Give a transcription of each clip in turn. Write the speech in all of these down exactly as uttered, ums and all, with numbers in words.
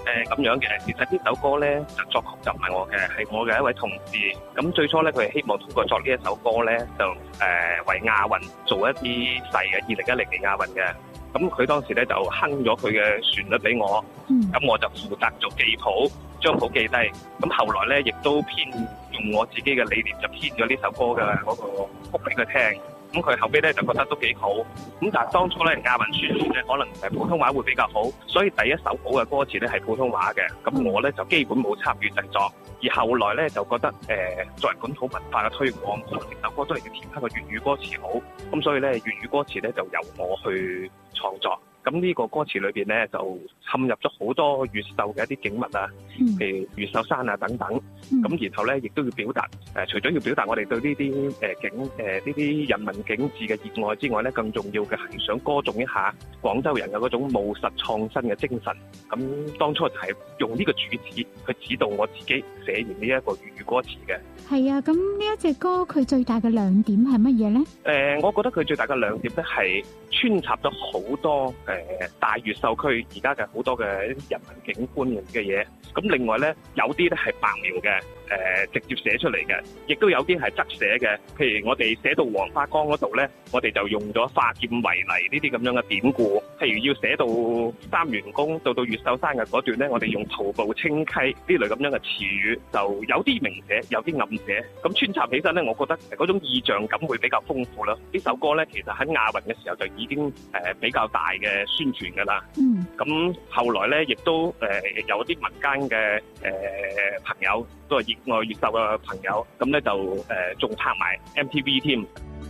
誒咁樣嘅。其實呢首歌咧就作曲就唔係我嘅，係我嘅一位同事。咁最初咧佢係希望通過作呢一首歌咧，就誒、呃、為亞運做一啲細嘅二零一零年亞運嘅。咁佢當時咧就哼咗佢嘅旋律俾我，咁、嗯、我就負責做記譜，將譜記低。咁後來咧亦都編用我自己嘅理念就編咗呢首歌嘅嗰個曲俾佢聽。咁佢後尾咧就覺得都幾好。咁但係當初咧亞運宣傳咧可能係普通話會比較好，所以第一首好嘅歌詞咧係普通話嘅。咁我咧就基本冇參與製作。而後來咧就覺得誒、呃、作為本土文化嘅推廣，可能呢首歌都係要填翻個粵語歌詞好。咁所以咧粵語歌詞咧就由我去創作。咁呢個歌詞裏邊咧就滲入咗好多越秀嘅一啲景物啊，譬如越秀山啊等等。咁、嗯、然後咧亦都要表達誒、呃，除咗要表達我哋對呢啲誒景誒呢啲人文景緻嘅熱愛之外咧，更重要嘅係想歌頌一下廣州人嘅嗰種務實創新嘅精神。咁當初就係用呢個主旨去指導我自己寫完呢一個粵語歌詞嘅。 係啊，咁呢一隻歌佢最大嘅亮點係乜嘢咧？誒、 呃，我覺得佢最大嘅亮點咧係穿插咗好多誒、呃、大越秀區而家嘅好多嘅人文景觀嘅嘢。咁另外咧有啲咧係白描嘅，誒、呃、直接寫出嚟嘅，亦都有啲係側寫嘅。譬如我哋寫到黃花崗嗰度咧，我哋就用咗化劍為泥呢啲咁樣嘅典故。譬如要寫到三元宮到到越秀山嘅嗰段咧，我哋用徒步清溪呢類咁樣嘅詞語，就有啲明寫，有啲暗寫。咁穿插起身咧，我覺得嗰種意象感會比較豐富啦。呢首歌咧，其實喺亞運嘅時候就已經誒、呃、比較大嘅宣傳㗎啦。嗯。咁後來咧，亦都誒、呃、有啲民間嘅誒、呃、朋友，都係熱愛越秀嘅朋友，咁咧就誒仲、呃、拍埋 M T V 添。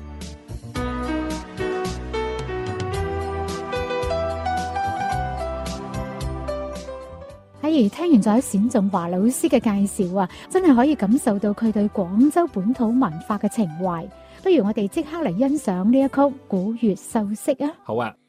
喺而聽完咗冼仲華老師嘅介紹啊，真係可以感受到佢對廣州本土文化嘅情懷。不如我哋即刻嚟欣賞呢一曲《古越秀色》啊！ 好啊。